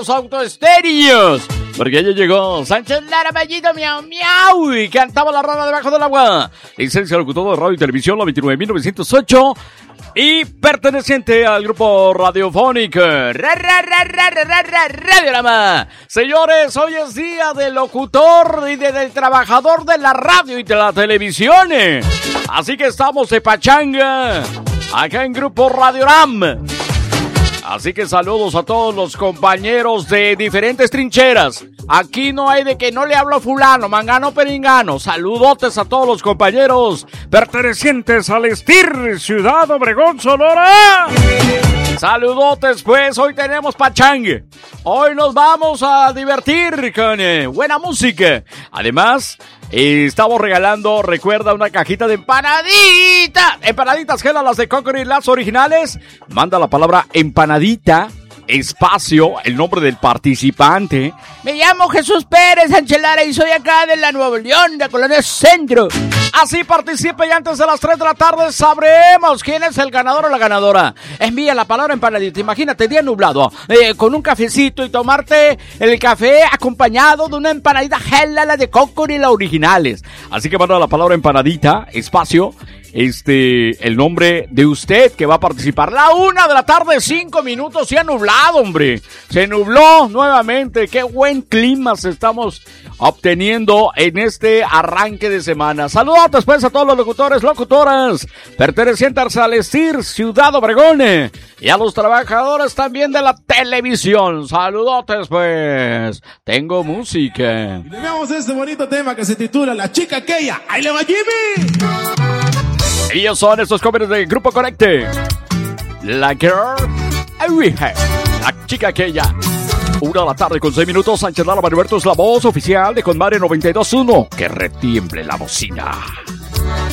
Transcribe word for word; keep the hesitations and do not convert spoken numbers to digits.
los autoestéreos. Porque ya llegó Sánchez Lara, Ballito, miau, miau, y cantaba la rana debajo del agua. Licencia locutor de radio y televisión, la veintinueve mil novecientos ocho. Y perteneciente al grupo radiofónico ra, ra, ra, ra, ra, ra, ra, Radiorama. Señores, hoy es día del locutor y de, del trabajador de la radio y de la televisión. Así que estamos de pachanga acá en Grupo Radiorama. Así que saludos a todos los compañeros de diferentes trincheras. Aquí no hay de que no le hablo a fulano, mangano, peringano. Saludotes a todos los compañeros pertenecientes al Estir, Ciudad Obregón, Sonora. Saludotes, pues, hoy tenemos pachanga. Hoy nos vamos a divertir con eh, buena música. Además, eh, estamos regalando, recuerda, una cajita de empanadita. Empanaditas Gela, las de Coconut, las originales. Manda la palabra empanadita, espacio, el nombre del participante. Me llamo Jesús Pérez Sánchez Lara y soy acá de la Nuevo León, de Colonia Centro. Así participe y antes de las tres de la tarde sabremos quién es el ganador o la ganadora. Envía la palabra empanadita. Imagínate, día nublado, eh, con un cafecito y tomarte el café acompañado de una empanadita Gela, la de Coconut y las originales. Así que manda la palabra empanadita, espacio, este, el nombre de usted que va a participar. La una de la tarde, cinco minutos, se ha nublado, hombre. Se nubló nuevamente. Qué buen clima se estamos obteniendo en este arranque de semana. Saludos pues a todos los locutores, locutoras pertenecientes al Estir, Ciudad Obregón, y a los trabajadores también de la televisión. Saludotes pues. Tengo música. Y veamos este bonito tema que se titula La Chica Aquella. ¡Ahí le va Jimmy! Ellos son estos jóvenes del Grupo Conecte. La Girl, la Chica Aquella. Una de la tarde con seis minutos. Sánchez Lara Manuberto es la voz oficial de Conmare noventa y dos punto uno. Que retiemble la bocina.